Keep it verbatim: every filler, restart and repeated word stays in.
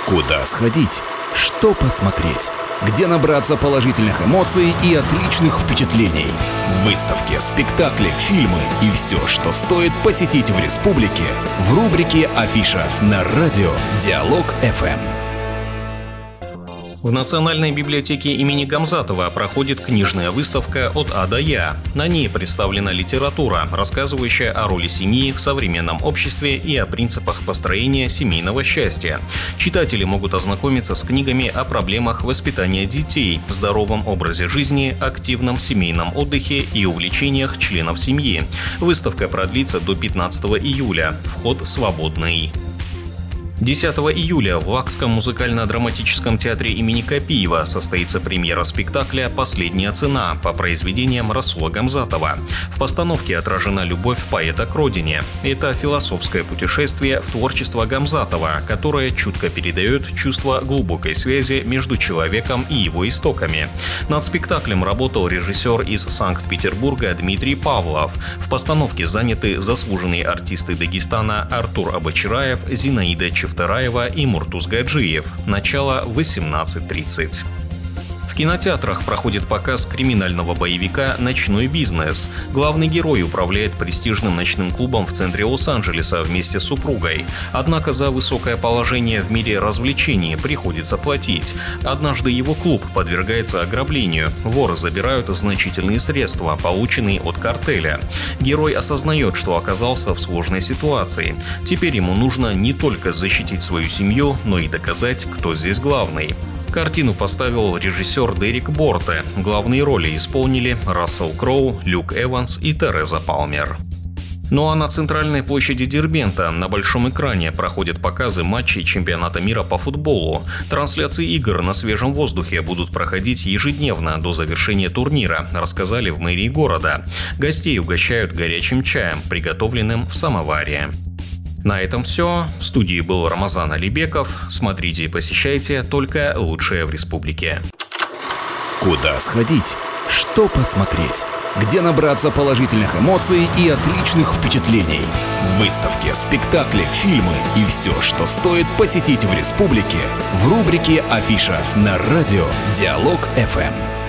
Куда сходить? Что посмотреть? Где набраться положительных эмоций и отличных впечатлений? Выставки, спектакли, фильмы и все, что стоит посетить в республике, в рубрике «Афиша» на радио Диалог эф эм. В Национальной библиотеке имени Гамзатова проходит книжная выставка «От А до Я». На ней представлена литература, рассказывающая о роли семьи в современном обществе и о принципах построения семейного счастья. Читатели могут ознакомиться с книгами о проблемах воспитания детей, здоровом образе жизни, активном семейном отдыхе и увлечениях членов семьи. Выставка продлится до пятнадцатого июля. Вход свободный. десятого июля в Лакском музыкально-драматическом театре имени Копиева состоится премьера спектакля «Последняя цена» по произведениям Расула Гамзатова. В постановке отражена любовь поэта к родине. Это философское путешествие в творчество Гамзатова, которое чутко передает чувство глубокой связи между человеком и его истоками. Над спектаклем работал режиссер из Санкт-Петербурга Дмитрий Павлов. В постановке заняты заслуженные артисты Дагестана Артур Абачараев, Зинаида Чевтарева и Муртуз Гаджиев. Начало восемнадцать тридцать. В кинотеатрах проходит показ криминального боевика «Ночной бизнес». Главный герой управляет престижным ночным клубом в центре Лос-Анджелеса вместе с супругой. Однако за высокое положение в мире развлечений приходится платить. Однажды его клуб подвергается ограблению. Воры забирают значительные средства, полученные от картеля. Герой осознает, что оказался в сложной ситуации. Теперь ему нужно не только защитить свою семью, но и доказать, кто здесь главный. Картину поставил режиссер Дерек Борте. Главные роли исполнили Рассел Кроу, Люк Эванс и Тереза Палмер. Ну а на центральной площади Дербента на большом экране проходят показы матчей чемпионата мира по футболу. Трансляции игр на свежем воздухе будут проходить ежедневно до завершения турнира, рассказали в мэрии города. Гостей угощают горячим чаем, приготовленным в самоваре. На этом все. В студии был Рамазан Алибеков. Смотрите и посещайте только лучшее в республике. Куда сходить? Что посмотреть? Где набраться положительных эмоций и отличных впечатлений? Выставки, спектакли, фильмы и все, что стоит посетить в республике, в рубрике «Афиша» на радио Диалог эф эм.